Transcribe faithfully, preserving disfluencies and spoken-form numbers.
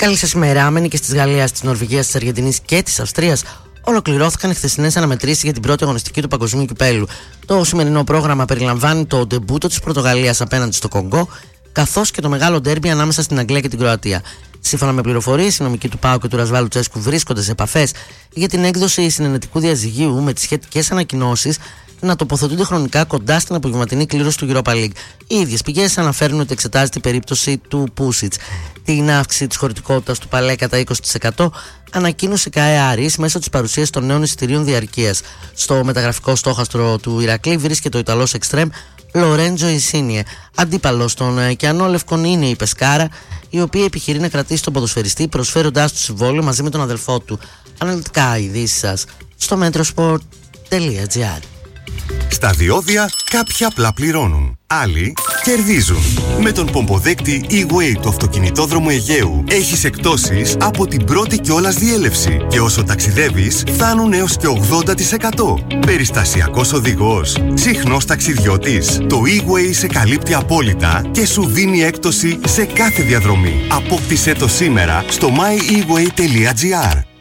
Καλή σας ημέρα. Άμενοι και της Γαλλίας, της Νορβηγίας, της Αργεντινής και της Αυστρίας ολοκληρώθηκαν οι χθεσινές αναμετρήσεις για την πρώτη αγωνιστική του Παγκοσμίου Κυπέλλου. Το σημερινό πρόγραμμα περιλαμβάνει το ντεμπούτο της Πορτογαλίας απέναντι στο Κονγκό, καθώς και το μεγάλο ντέρμπι ανάμεσα στην Αγγλία και την Κροατία. Σύμφωνα με πληροφορίες, οι νομικοί του ΠΑΟΚ και του Ρασβάλ Λουτσέσκου βρίσκονται σε επαφές για την έκδοση συνενετικού διαζυγίου με τις σχετικές ανακοινώσεις να τοποθετούνται χρονικά κοντά στην απογευματινή κλήρωση του Europa League. Οι ίδιες πηγές αναφέρουν ότι εξετάζεται η περίπτωση του Πούσιτς. Την αύξηση της χωρητικότητας του Παλέ κατά είκοσι τοις εκατό ανακοίνωσε η ΚΑΕ Άρης μέσω της παρουσίας των νέων εισιτηρίων διαρκείας. Στο μεταγραφικό στόχαστρο του Ηρακλή βρίσκεται ο Ιταλός εξτρέμ Λορέντζο Ινσίνιε. Αντίπαλος των Κιανόλευκων είναι η Πεσκάρα, η οποία επιχειρεί να κρατήσει τον ποδοσφαιριστή προσφέροντάς του συμβόλαιο μαζί με τον αδελφό του. Αναλυτικά ειδήσεις σας στο metrosport τελεία gr. Στα διόδια κάποιοι απλά πληρώνουν, άλλοι κερδίζουν. Με τον πομποδέκτη E-Way του αυτοκινητόδρομου Αιγαίου έχεις εκπτώσεις από την πρώτη κιόλας διέλευση και όσο ταξιδεύεις φτάνουν έως και ογδόντα τοις εκατό. Περιστασιακός οδηγός, συχνός ταξιδιώτης. Το E-Way σε καλύπτει απόλυτα και σου δίνει έκπτωση σε κάθε διαδρομή. Απόκτησέ το σήμερα στο my e way τελεία gr.